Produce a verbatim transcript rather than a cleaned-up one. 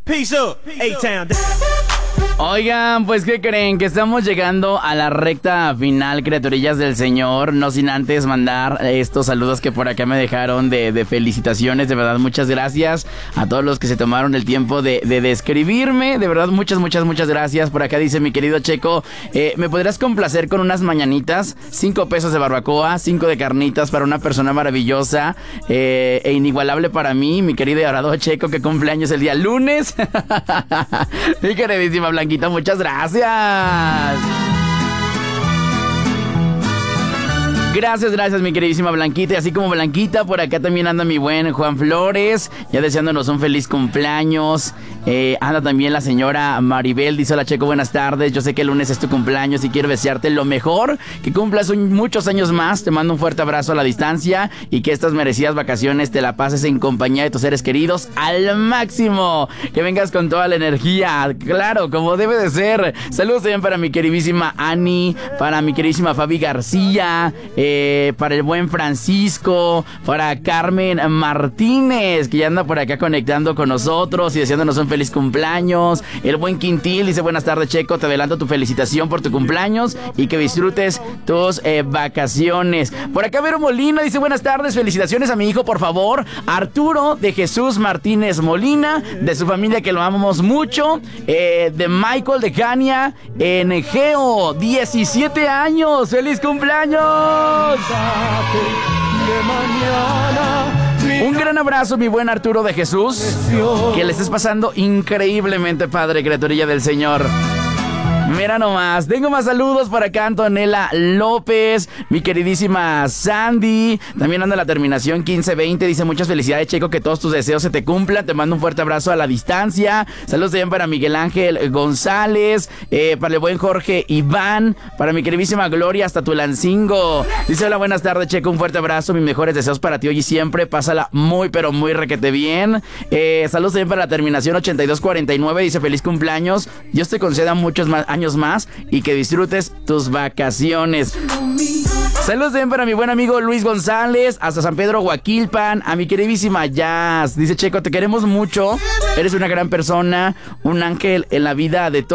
Peace up, A-Town. Oigan, pues ¿qué creen? Que estamos llegando a la recta final, criaturillas del Señor. No sin antes mandar estos saludos que por acá me dejaron de, de felicitaciones. De verdad, muchas gracias a todos los que se tomaron el tiempo de, de, de escribirme. De verdad, muchas, muchas, muchas gracias. Por acá dice mi querido Checo, eh, ¿me podrás complacer con unas mañanitas? Cinco pesos de barbacoa, cinco de carnitas para una persona maravillosa eh, e inigualable para mí, mi querido y adorado Checo, que cumpleaños el día lunes. Mi queridísima Blanquita, muchas gracias. Gracias, gracias, mi queridísima Blanquita. Y así como Blanquita, por acá también anda mi buen Juan Flores, ya deseándonos un feliz cumpleaños. Eh, anda también la señora Maribel, dice: hola Checo, buenas tardes. Yo sé que el lunes es tu cumpleaños y quiero desearte lo mejor, que cumplas un, muchos años más. Te mando un fuerte abrazo a la distancia y que estas merecidas vacaciones te la pases en compañía de tus seres queridos al máximo. Que vengas con toda la energía, claro, como debe de ser. Saludos también para mi queridísima Ani, para mi queridísima Fabi García, eh, para el buen Francisco, para Carmen Martínez, que ya anda por acá conectando con nosotros y deseándonos un feliz cumpleaños. El buen Quintil dice: buenas tardes Checo, te adelanto tu felicitación por tu cumpleaños y que disfrutes tus eh, vacaciones. Por acá Vero Molina dice: buenas tardes, felicitaciones a mi hijo, por favor, Arturo de Jesús Martínez Molina, de su familia que lo amamos mucho, eh, de Michael de Jania en Geo, diecisiete años, feliz cumpleaños. Un gran abrazo, mi buen Arturo de Jesús. Que le estés pasando increíblemente padre, criaturilla del Señor. Mira nomás, tengo más saludos por acá. Antonella López, mi queridísima Sandy, también anda la terminación quince veinte, dice: muchas felicidades Checo, que todos tus deseos se te cumplan, te mando un fuerte abrazo a la distancia. Saludos también para Miguel Ángel González, eh, para el buen Jorge Iván, para mi queridísima Gloria hasta Tulancingo. Dice: hola, buenas tardes Checo, un fuerte abrazo, mis mejores deseos para ti hoy y siempre, pásala muy pero muy requete bien. eh, Saludos también para la terminación ochenta y dos cuarenta y nueve, dice: feliz cumpleaños, Dios te conceda muchos más años más y que disfrutes tus vacaciones. Saludos también para mi buen amigo Luis González hasta San Pedro Huaquilpan, a mi queridísima Jazz, dice: Checo, te queremos mucho, eres una gran persona, un ángel en la vida de todos.